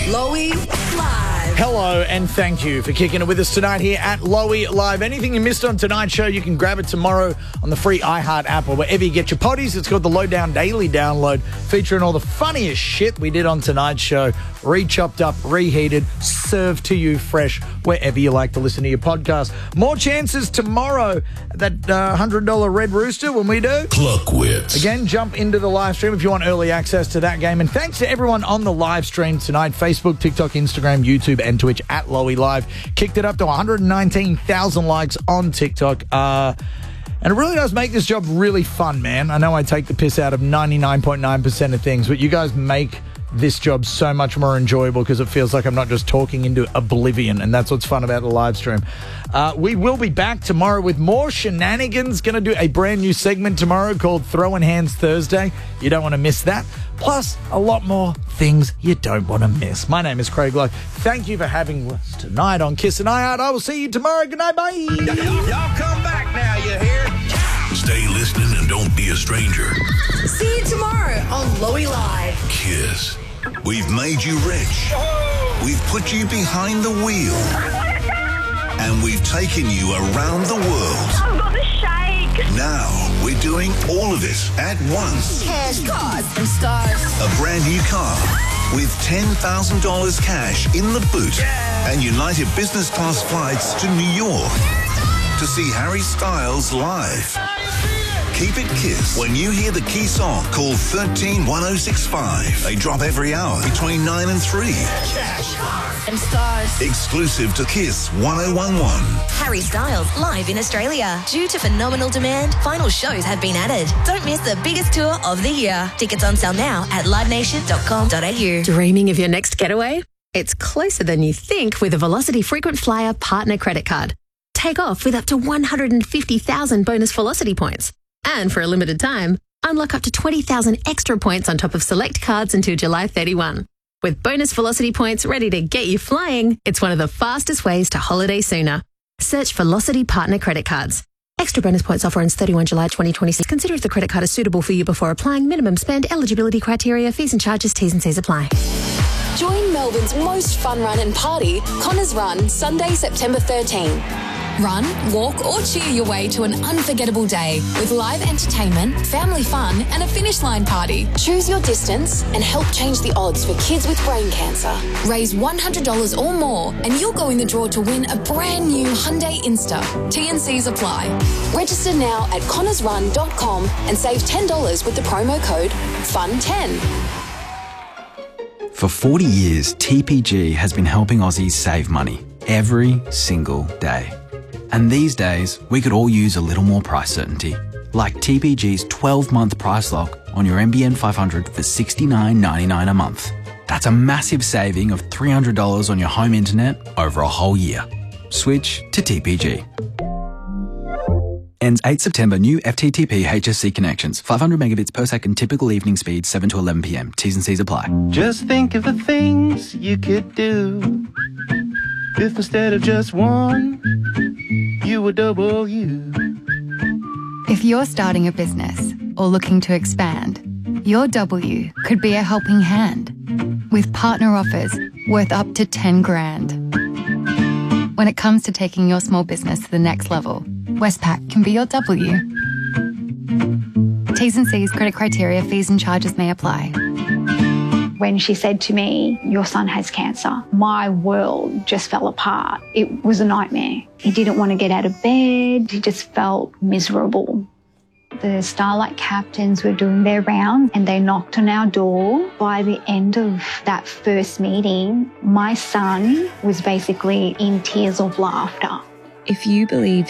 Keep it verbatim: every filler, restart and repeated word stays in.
Lowy Live. Hello and thank you for kicking it with us tonight here at Lowy Live. Anything you missed on tonight's show, you can grab it tomorrow on the free iHeart app or wherever you get your potties. It's called the Lowdown Daily Download, featuring all the funniest shit we did on tonight's show. Re-chopped up, reheated, served to you fresh wherever you like to listen to your podcast. More chances tomorrow at that uh, one hundred dollars Red Rooster when we do Cluckwits. Again, jump into the live stream if you want early access to that game. And thanks to everyone on the live stream tonight. Facebook, TikTok, Instagram, YouTube, and Twitch at Lowy Live. Kicked it up to one hundred nineteen thousand likes on TikTok. Uh, and it really does make this job really fun, man. I know I take the piss out of ninety-nine point nine percent of things, but you guys make this job so much more enjoyable because it feels like I'm not just talking into oblivion, and that's what's fun about the live stream. Uh, we will be back tomorrow with more shenanigans. Going to do a brand new segment tomorrow called Throwing Hands Thursday. You don't want to miss that. Plus, a lot more things you don't want to miss. My name is Craig Lowe. Thank you for having us tonight on Kiss and iHeart. I will see you tomorrow. Good night, bye. Y'all come back now, you hear? Stay listening and don't be a stranger. See you tomorrow on Lowy Live. Kiss. We've made you rich. We've put you behind the wheel. And we've taken you around the world. I've got the shake. Now we're doing all of it at once. Cash, cars, and stars. A brand new car with ten thousand dollars cash in the boot and United Business Class flights to New York to see Harry Styles live. Keep it Kiss when you hear the key song called thirteen one oh six five. They drop every hour between nine and three. And stars. Exclusive to Kiss one oh one one. Harry Styles live in Australia. Due to phenomenal demand, final shows have been added. Don't miss the biggest tour of the year. Tickets on sale now at live nation dot com dot a u. Dreaming of your next getaway? It's closer than you think with a Velocity Frequent Flyer Partner Credit Card. Take off with up to one hundred fifty thousand bonus Velocity points. And for a limited time, unlock up to twenty thousand extra points on top of select cards until July thirty-first. With bonus Velocity points ready to get you flying, it's one of the fastest ways to holiday sooner. Search Velocity Partner Credit Cards. Extra bonus points offer ends thirty-first July twenty twenty-six. Consider if the credit card is suitable for you before applying. Minimum spend, eligibility criteria, fees and charges, T's and C's apply. Join Melbourne's most fun run and party, Connors Run, Sunday, September thirteenth. Run, walk or cheer your way to an unforgettable day with live entertainment, family fun and a finish line party. Choose your distance and help change the odds for kids with brain cancer. Raise one hundred dollars or more and you'll go in the draw to win a brand new Hyundai Insta. T and C's apply. Register now at connors run dot com and save ten dollars with the promo code F U N ten. For forty years, T P G has been helping Aussies save money every single day. And these days, we could all use a little more price certainty, like T P G's twelve-month price lock on your N B N five hundred for sixty-nine ninety-nine a month. That's a massive saving of three hundred dollars on your home internet over a whole year. Switch to T P G. Ends eighth September. New F T T P H S C connections. five hundred megabits per second. Typical evening speed. seven to eleven p.m. T's and C's apply. Just think of the things you could do if instead of just one, you were double you. If you're starting a business or looking to expand, your W could be a helping hand with partner offers worth up to ten grand. When it comes to taking your small business to the next level, Westpac can be your W. T's and C's, credit criteria, fees and charges may apply. When she said to me, your son has cancer, my world just fell apart. It was a nightmare. He didn't want to get out of bed. He just felt miserable. The Starlight captains were doing their round and they knocked on our door. By the end of that first meeting, my son was basically in tears of laughter. If you believe